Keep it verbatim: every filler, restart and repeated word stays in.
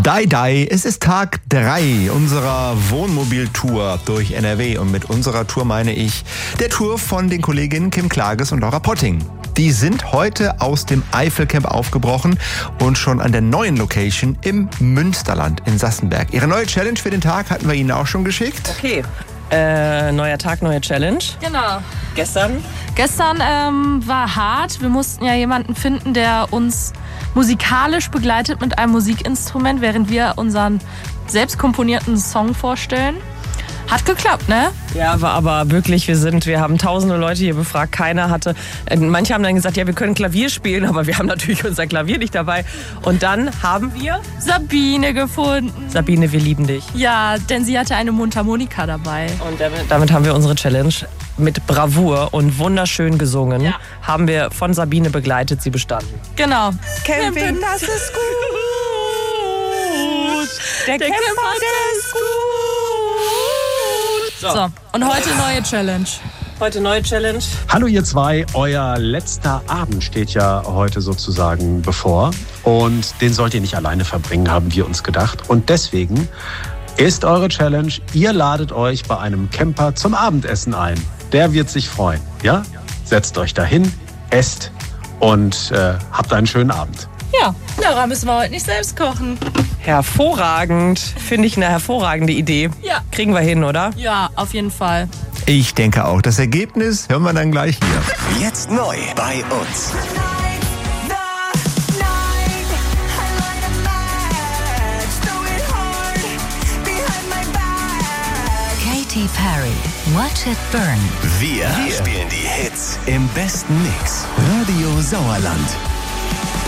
Dai Dai, es ist Tag drei unserer Wohnmobiltour durch N R W. Und mit unserer Tour meine ich der Tour von den Kolleginnen Kim Klages und Laura Potting. Die sind heute aus dem Eifelcamp aufgebrochen und schon an der neuen Location im Münsterland in Sassenberg. Ihre neue Challenge für den Tag hatten wir Ihnen auch schon geschickt. Okay, äh, neuer Tag, neue Challenge. Genau. Gestern? Gestern ähm, war hart. Wir mussten ja jemanden finden, der uns musikalisch begleitet mit einem Musikinstrument, während wir unseren selbst komponierten Song vorstellen. Hat geklappt, ne? Ja, war aber wirklich, wir sind, wir haben tausende Leute hier befragt, keiner hatte, äh, manche haben dann gesagt, ja, wir können Klavier spielen, aber wir haben natürlich unser Klavier nicht dabei. Und dann haben wir Sabine gefunden. Sabine, wir lieben dich. Ja, denn sie hatte eine Mundharmonika dabei. Und damit, damit haben wir unsere Challenge mit Bravour und wunderschön gesungen, Ja. haben wir von Sabine begleitet, sie bestanden. Genau. Camping, das ist gut. Der, Der Camper, Camper, der ist gut. So, und heute neue Challenge. Heute neue Challenge. Hallo ihr zwei, euer letzter Abend steht ja heute sozusagen bevor und den sollt ihr nicht alleine verbringen, haben wir uns gedacht. Und deswegen ist eure Challenge, ihr ladet euch bei einem Camper zum Abendessen ein. Der wird sich freuen, ja? Setzt euch dahin, esst und äh, habt einen schönen Abend. Ja, Laura müssen wir heute nicht selbst kochen. Hervorragend. Finde ich eine hervorragende Idee. Ja. Kriegen wir hin, oder? Ja, auf jeden Fall. Ich denke auch. Das Ergebnis hören wir dann gleich hier. Jetzt neu bei uns. Katy Perry, Watch It Burn. Wir, Wir spielen die Hits im besten Mix. Radio Sauerland.